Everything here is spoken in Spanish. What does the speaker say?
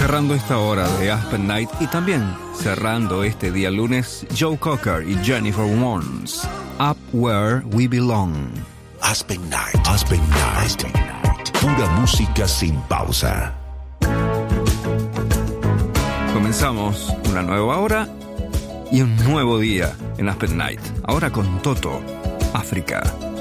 Cerrando esta hora de Aspen Night y también cerrando este día lunes, Joe Cocker y Jennifer Warnes, Up Where We Belong. Aspen Night. Aspen Night. Aspen Night. Pura música sin pausa. Comenzamos una nueva hora y un nuevo día en Aspen Night. Ahora con Toto, África.